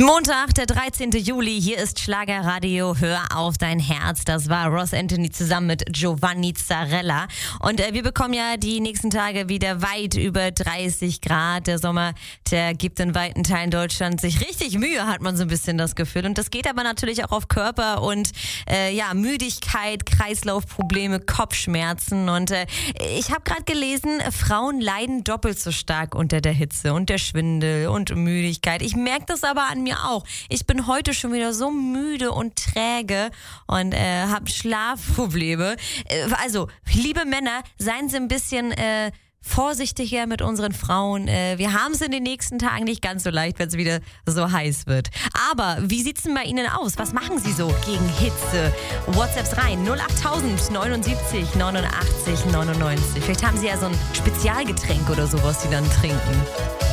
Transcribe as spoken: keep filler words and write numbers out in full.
Montag, der dreizehnten Juli, hier ist Schlagerradio, hör auf dein Herz. Das war Ross Anthony zusammen mit Giovanni Zarella. Und äh, wir bekommen ja die nächsten Tage wieder weit über dreißig Grad. Der Sommer, der gibt in weiten Teilen Deutschlands sich richtig Mühe, hat man so ein bisschen das Gefühl. Und das geht aber natürlich auch auf Körper und äh, ja, Müdigkeit, Kreislaufprobleme, Kopfschmerzen. Und äh, ich habe gerade gelesen, Frauen leiden doppelt so stark unter der Hitze und der Schwindel und Müdigkeit. Ich merke das aber an mir auch. Ich bin heute schon wieder so müde und träge und äh, habe Schlafprobleme. Äh, also, liebe Männer, seien Sie ein bisschen äh, vorsichtiger mit unseren Frauen. Äh, wir haben es in den nächsten Tagen nicht ganz so leicht, wenn es wieder so heiß wird. Aber wie sieht's denn bei Ihnen aus? Was machen Sie so gegen Hitze? WhatsApps rein, null acht tausend neunundsiebzig neunundachtzig neunundneunzig. Vielleicht haben Sie ja so ein Spezialgetränk oder sowas, Sie dann trinken.